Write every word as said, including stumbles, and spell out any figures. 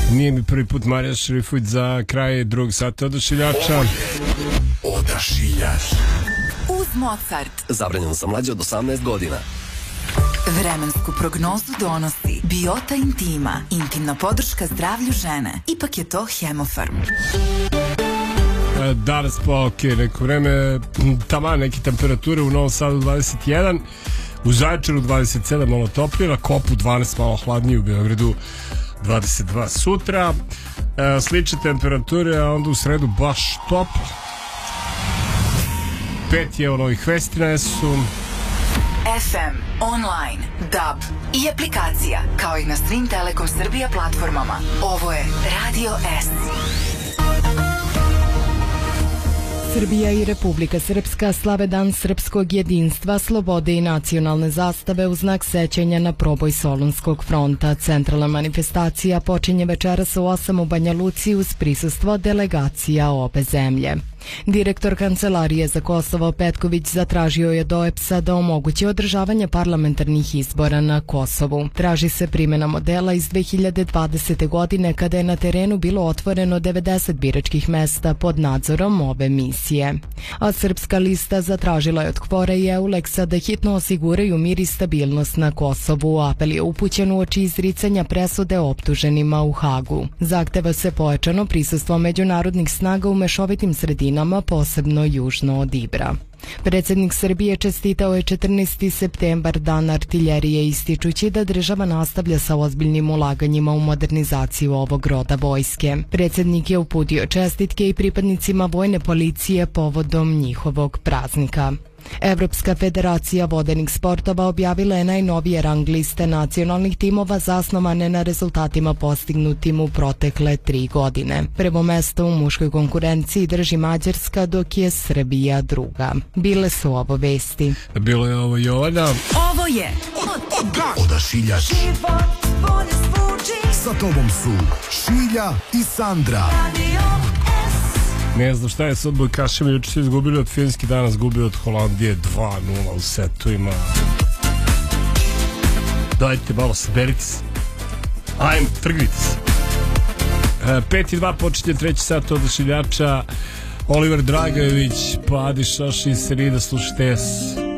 Nije mi prvi put Marija Šerifović za kraj drugog sata Odašiljača. Odašiljač uz Mozart. Zabranjeno za mlađe od osamnaest godina. Vremensku prognozu donosi Biota Intima, intimna podrška zdravlju žene. Ipak je to Hemofarm. Danas pa ok, neko vreme, tamo neke temperature u Novom Sadu dvadeset jedan, u Zaječaru dvadeset sedam, malo toplije, na Kopu dvanaest, malo hladnije, u Beogradu dvadeset dva sutra, e, slične temperature, a onda u sredu baš toplo. Pet je u Novih Vestina su F M, online, D A B i aplikacija, kao i na svim Telekom Srbija platformama. Ovo je Radio S. Srbija i Republika Srpska slave Dan srpskog jedinstva, slobode i nacionalne zastave u znak sećanja na proboj Solunskog fronta. Centralna manifestacija počinje večeras u osam u Banja Luci uz prisustvo delegacija obe zemlje. Direktor Kancelarije za Kosovo Petković zatražio je do E P S-a da omogući održavanje parlamentarnih izbora na Kosovu. Traži se primjena modela iz dve hiljade dvadesete. godine kada je na terenu bilo otvoreno devedeset biračkih mesta pod nadzorom ove misije. A srpska lista zatražila je od Kvora i Euleksa da hitno osiguraju mir i stabilnost na Kosovu. Apel je upućen uoči izricanja presude optuženima u Hagu. Zahteva se pojačano prisustvo međunarodnih snaga u mešovitim sredinama, posebno južno od Ibra. Predsjednik Srbije čestitao je četrnaesti septembar, dan artiljerije, ističući da država nastavlja sa ozbiljnim ulaganjima u modernizaciju ovog roda vojske. Predsjednik je uputio čestitke i pripadnicima vojne policije povodom njihovog praznika. Evropska federacija vodenih sportova objavila je najnovije rang liste nacionalnih timova zasnovane na rezultatima postignutim u protekle tri godine. Prvo mesto u muškoj konkurenciji drži Mađarska, dok je Srbija druga. Bile su ovo vesti. Bilo je ovo Jovana. Ovo je Odašiljač. Sa tobom su Šilja i Sandra. Ne znam šta je s odbojkašima, juče su izgubili od Finjski, danas gubili od Holandije dva nula u setovima. Dajte malo, saberite se. Ajmo, trgnite se. E, pet i dva počinje treći sat Odašiljača. Oliver Dragojević, pa Adi Šoši i Serida, slušajte se.